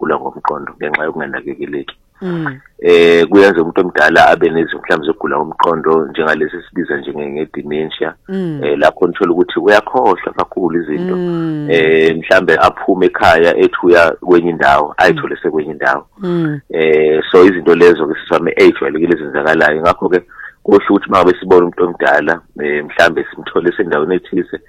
ukugula ngomqondo ngenxa yokunganakekeleki. Kuyenza umuntu omdala abe nezimo mhlawumbe zokugula ngomqondo njengalesi sibiza nge-dementia. Lapho nithola ukuthi uyakhohlwa kakhulu izinto. Mhlawumbe aphume ekhaya ethi uya kwenye indawo ayithole sekwenye indawo. So izinto lezo ke sisame ejwayelekile ezenzakalayo. Ngakho ke kusho ukuthi mangabe sibona umuntu omdala mhlawumbe simthole sendaweni ethize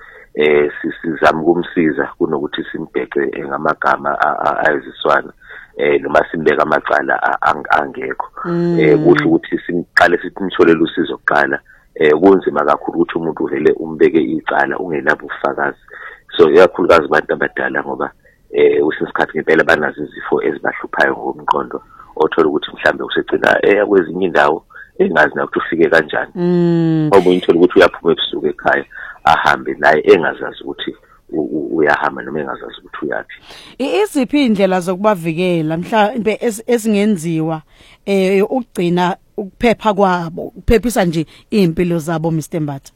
sizama ukumsiza kunokuthi simbheke ngamagama ayiziswana noma simbeka amacala angekho. Kusho ukuthi siqale simtholele usizo kuqala. Kunzima kakhulu ukuthi umuntu uvele umbeke icala ungenabo ubufakazi. So ikakhulukazi abantu abadala ngoba usesikhathi ngempela banazo izifo ezibahluphayo ngomqondo othola ukuthi mhlambe usegcina kwezinye indawo engazi na ukuthi ufike kanjani. Omunye uthola ukuthi uyaphuma ebusuku ekhaya ahambe naye engazazi ukuthi uyahamba noma engazazi ukuthi uyapi. Iziphi indlela zokubavikela mhlawumbe ezingenziwa ukugcina ukuphepha kwabo ukuphephisa nje impilo zabo Mr Mbatha?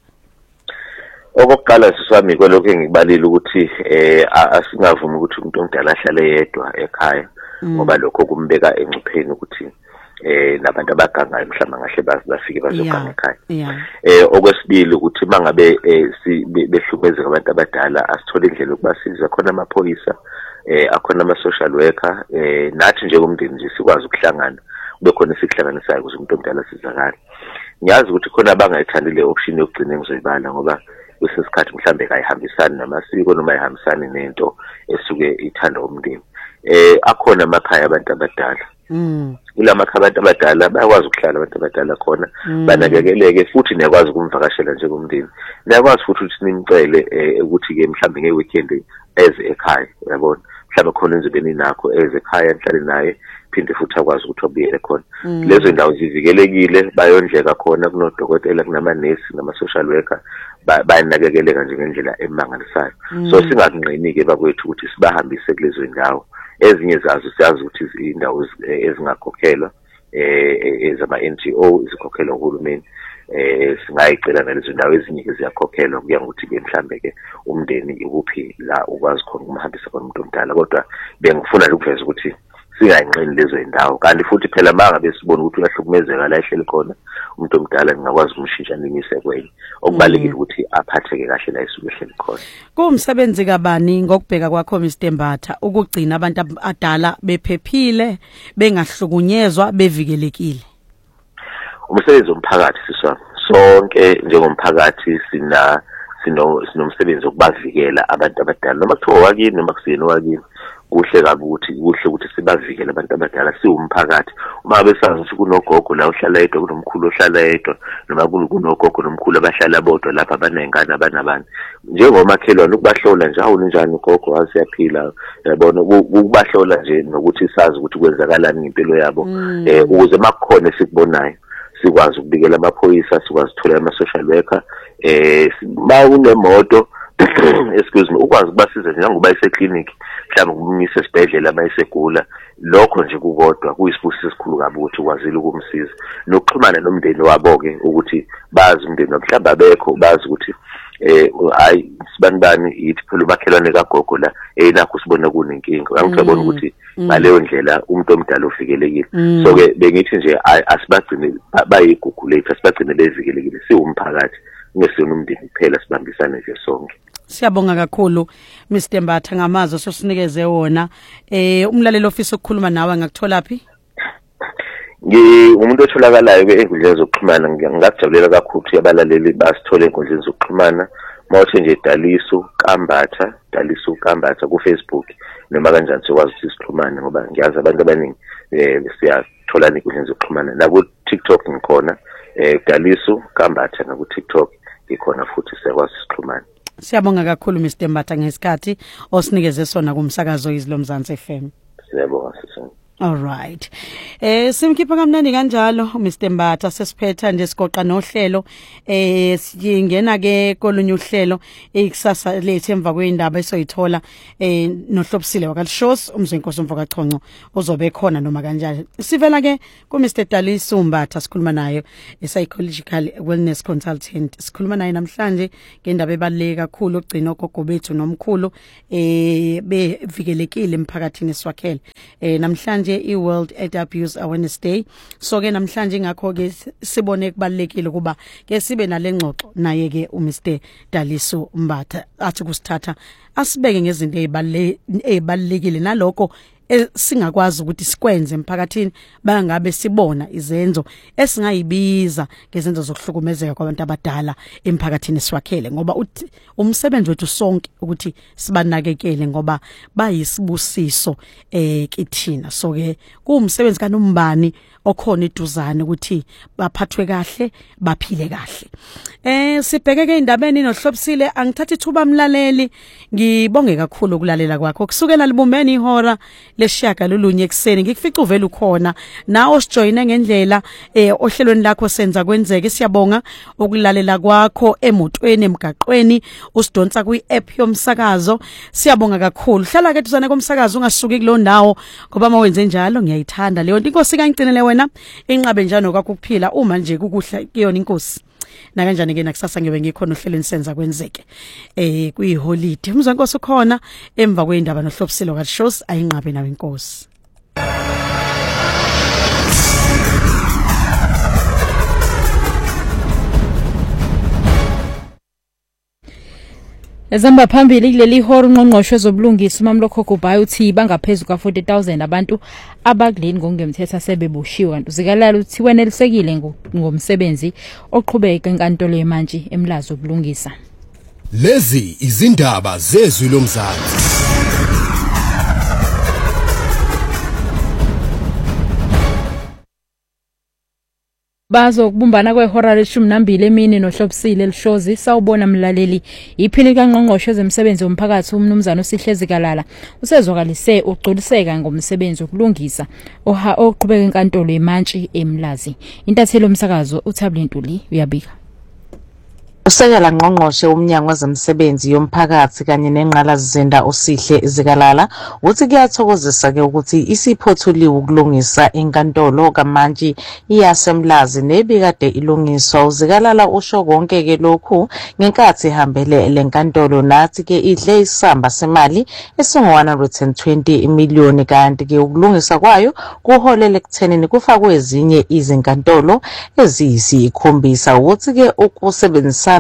Okokuqala sisami kwalokho engikubalile ukuthi asingavumi ukuthi umuntu omdala ahlale yedwa ekhaya ngoba lokho kumbeka engcupheni ukuthi nabantu abagangayo mhlawumbe ngahle bafike bazoganga ekhaya. Okwesibili ukuthi mangabe behlumezeka abantu abadala asithole indlela yokubasiza. Khona amaphoyisa akhona ama-social worker nathi njengomndeni nje sikwazi ukuhlangana kube khona sikuhlanganisayo ukuze umuntu omdala asizakale. Ngiyazi ukuthi khona abangayithandi le option yokugcina engizoyibala ngoba kwesesikhathi mhlambe kayihambisani namasiko noma ayihambisani nento esuke ithandwa umndeni. Akhona amakhaya abantu abadala. Kulamakhaya abantu abadala bayakwazi ukuhlala abantu abadala khona banakekeleke futhi niyakwazi ukumvakashela njengomndeni. Niyakwazi futhi ukuthi nimcele ukuthi ke mhlambe ngeweekend eze ekhaya uyabona. Mhlambe khona enzobe ninakho eze ekhaya nihlale naye phinde futhi akwazi ukuthi abuyele khona. Lezo ndawo zivikelekile bayondleka khona kunodokotela kunamanesi nama-social worker bayanakekeleka nje ngendlela emangalisayo. So singakunqini-ke bakwethu ukuthi sibahambise kulezo ndawo. Ezinye zazo siyazi ukuthi indawo ezingakhokhelwa ezama-NGO zikhokhelwa uhulumeni. Singayicela nalezo ndawo ezinye ziyakhokhelwa kuya ngokuthi ke mhlambe ke umndeni ikuphi la ukwazi khona ukumhambisa khona umuntu omdala. Kodwa bengifuna ukuveza ukuthi singayinqini lezo indawo kanti futhi phela mangabe sibona ukuthi uyahlukumezeka la ehleli khona umuntu omdala ngingakwazi ukumshintsha nimise kwenye. Okubalekile ukuthi aphatheke kahle la esuke ehleli khona. Kuwumsebenzi kabani ngokubheka kwakho Mr Mbatha ukugcina abantu abadala bephephile bengahlukunyezwa bevikelekile? Umsebenzi womphakathi siswa sonke njengomphakathi sinomsebenzi wokubavikela abantu abadala noma kuthiwa wakini noma kusiyena wakini. Kuhle kabi ukuthi sibavikele abantu abadala siwumphakathi. Uma ngabe sazi ukuthi kunogogo la uhlala yedwa kunomkhulu ohlala yedwa noma kunogogo nomkhulu abahlala bodwa lapha abanengane abanabani njengomakhelwane ukubahlola nje awunjani ugogo asiyaphila yabona ukubahlola nje nokuthi sazi ukuthi kwenzakalani ngempilo yabo ukuze makukhona sikubonayo sikwazi ukubikela amaphoyisa sikwazi ukuthola ama-social worker bawunemoto excuse me ukwazi ukubasiza njengoba iseclinic mhlawumbe kumisa esibhedlela mayisegula lokho nje kukodwa kuyisibusiso esikhulu kabi ukuthi ukwazile ukumsiza nokuxhumana nomndeni wabo ke ukuthi bazi umndeni mhlawumbe abekho bazi ukuthi hayi sibanibani yithi phela umakhelwane kagogo la nakho sibona kunenkinga angicabona ukuthi ngaleyo ndlela umuntu omdala ufikelekile. So ke bengithi nje asibagcine bayigugu lethu asibagcine bevikelekile siwumphakathi ngesona umndeni kuphela sibambisane nje sonke. Siyabonga kakhulu Mr Mbatha ngamazwi sosinikeze wona. Umlaleli ofisa ukukhuluma nawe ngakuthola phi? Umuntu otholakalayo ke enkundleni zokuxhumana ngingakujabulela kakhulu ukuthi abalaleli basithole enkundleni zokuxhumana mawuthe nje Daliso Kambatha ku Facebook noma kanjani sikwazi ukuthi sixhumane ngoba ngiyazi abantu abaningi siyathola enkundleni zokuxhumana na ku TikTok ngikhona Daliso Kambatha na ku TikTok ngikhona futhi sikwazi sixhumane. Siyabonga kakhulu Mr Mbatha ngesikhathi osinikeze sona kumsakazo izilo Mzansi FM. Siyabonga sisonke. All right. Simkhipha kamnandi kanjalo Mr Mbatha sesiphetha nje sigoqa nohlelo singena ke kolunye uhlelo ikusasa lethu emva kweindaba esoyithola nohlobisile wakalishows umzenkosi Mvokachonco uzobe khona noma kanjani. Sivela ke ku Mr Daliso Mbatha sikhuluma naye psychological wellness consultant. Sikhuluma naye namhlanje ngendaba ebaluleke kakhulu ogcina ogogo bethu nomkhulu bevikelekile emphakathini swakhele. Namhlanje i-World AIDS Abuse Awareness Day. So ke namhlanje ngakho ke sibone kubalekile kuba ke sibe nalengxoxo naye ke uMr Daliso Mbatha athi kusithatha asibeke ngezinto ezibalekile naloko singakwazi ukuthi sikwenze emphakathini bangabe sibona izenzo esingayibiza ngezenzo zokuhlukumezeka kwabantu abadala emphakathini swakhele ngoba umsebenzi wethu sonke ukuthi sibanakekele ngoba bayisibusiso kithina. So ke kuumsebenzi kaNombani okhona eduzane ukuthi baphathwe kahle baphile kahle. Sibheke ke indabeni nohlobisile angithatha ithuba mlaleli ngibonge kakhulu ukulalela kwakho kusukela libumbeni ihora leshaka lolunye ekseni ngikufica uvela ukhona nawe sijoyine ngendlela ohlelweni lakho senza kwenzeke. Siyabonga ukulalela kwakho emotweni emgaqweni usidonsa kwi-app yomsakazo. Siyabonga kakhulu. Hlala ke duzane komsakazo ungasuki kulo ndawo ngoba mawenze njalo ngiyayithanda leyo nto. Inkosi kangigcinele wena inqabe njalo kwakho ukuphila uma nje kukuhla kuyona inkosi. Na kanjani ke nakusasa ngibe ngikhona ohlelweni senza kwenzeke kuyiholiday umzankosi ukhona emva kweindaba nohlobiselo ka shows ayinqabe nawe inkosi. Ezamba phambili kuleli hora ungqongqoshe zobulungisa uMamloko Gubhayi uthi bangaphezulu ka 40,000 abantu abakuleni ngokungemthetho asebebushiwe kanti zikalala uthi wenelisekile ngomsebenzi oqhubeka enkantolo yemantshi emlazo obulungisa. Lezi izindaba zezwi lomzansi. Bazo kubumbana kwehora le12 emini nohlobisile lishozi sawubona mlaleli iphini kaNgqongqoshe ezemsebenzi womphakathi umnumzana uSihlezi Kalala usezwakalise ugculiseka ngomsebenzi wokulungisa oqhubeka enkantolo yemantshi emlazi. Intathelo umsakazo uThabile Ntuli uyabika. Usekela Ngqongqoshe umnyango wezemsebenzi yomphakathi kanye nenqalasizinda uSihle Zikalala uthi kuyathokozisa ke ukuthi isiphothuliwe ukulungisa inkantolo kaMantshi iyasemlazi nebikade ilungiswa. Uzikalala usho konke ke lokhu ngenkathi ihambele lenkantolo nathi ke idle isamba semali esingu-120 million kanti ke ukulungisa kwayo kuholele ekuthenini kufakwe ezinye izinkantolo eziyisikhombisa. Uthi ke ukusebenzisa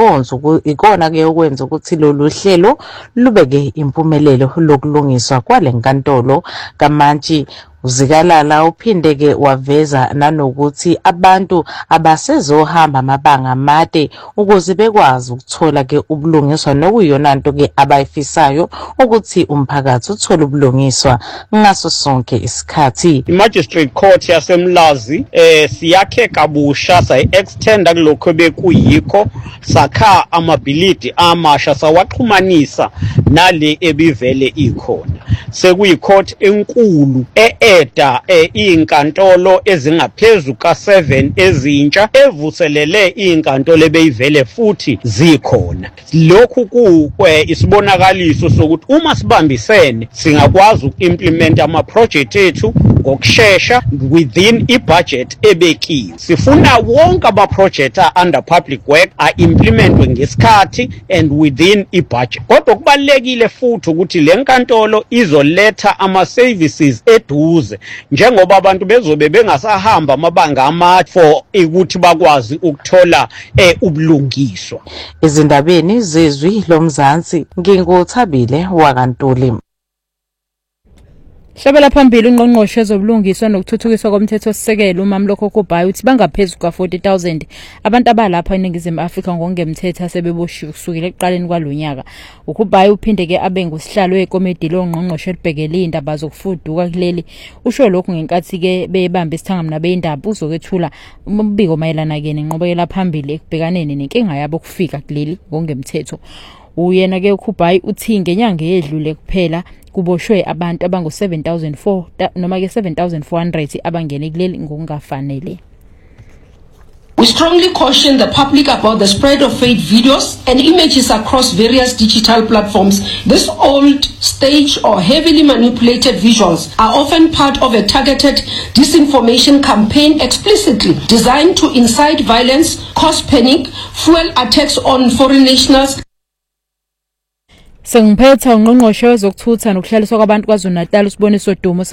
ikona ke ukwenza ukuthi lolu hlelo lubeke impumelelo lokulungiswa kwalenkantolo kaMantshi. Uzikalala uphinde ke waveza nanokuthi abantu abasezohamba amabanga amade ukuze bekwazi ukuthola ke ubulungiswa nokuyona into ke abayifisayo ukuthi umphakathi uthole ubulungiswa ngaso sonke isikhathi. Magistrate Court yasemlazi siyakhe kabusha sayi-extenda kulokho bekuyikho sakha amabhilidi amasha sawaxhumanisa nale ebivele ikhona. Sekuyicourt enkulu eda inkantolo ezingaphezulu ka7 ezintsha evuselele inkantolo ebeyivele futhi zikhona. Lokhu isibonakaliso sokuthi uma sibambisene singakwazi ukuimplement ama project ethu ngokusheshsha within ibudget ebekiwe. Sifuna wonke aba project under public work implementwe ngesikhathi and within ibudget. Kodwa kubalekile futhi ukuthi lenkantolo izoletha ama services eduze njengoba abantu bezobe bengasahamba amabanga amade for ukuthi bakwazi ukuthola ubulungiswa. Izindabeni zezwi lomzansi nginguthabile wakantuli. Hlabela phambili ungqongqoshe ezobulungiswa nokuthuthukiswa komthetho sisekelo uMamloko Gubhayi uthi bangaphezulu ka 40,000 abantu abalapha eNingizimu Afrika ngokungemthetho asebeboshiwe kusukela ekuqaleni kwalonyaka. uGubhayi uphinde ke abe ngusihlalo wekomidi longqongqoshe elibhekele indaba zokufuduka kuleli. Usho lokhu ngenkathi ke bebambe isithangamna beindaba uzokwethula umbiko mayelana ke nenqobekela phambili ekubhekaneni nenkinga yabo kufika kuleli ngokungemthetho. Uyena ke uGubhayi uthi ngenyanga edlule kuphela kuboshwe abantu abangu 7,004 noma ke 7,400 abangene kuleli ngokungafanele. We strongly caution the public about the spread of fake videos and images across various digital platforms. These old, staged or heavily manipulated visuals are often part of a targeted disinformation campaign explicitly designed to incite violence, cause panic, fuel attacks on foreign nationals. Sengiphetha ungqongqoshe wezokuthutha nokuhlaliswa kwabantu kwaZulu-Natal usiboniso Dumo